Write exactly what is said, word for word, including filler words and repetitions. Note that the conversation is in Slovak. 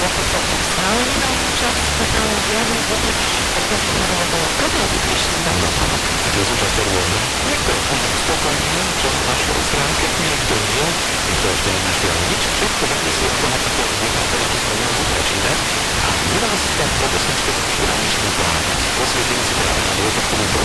to stále na účasť, ale viac vôbec bolo prvá vypíštená. A tie sú často rôzne? Niekto je možno spokojný, čo na našej stránke, niekto nie, niekto ešte nenašiel nič, všetko závisí od toho, ako vyhľadá, aby sme mohli prečítať. A u nás v tom po pesničke začíname plánovať. Posvietime si práve na dôchodkovú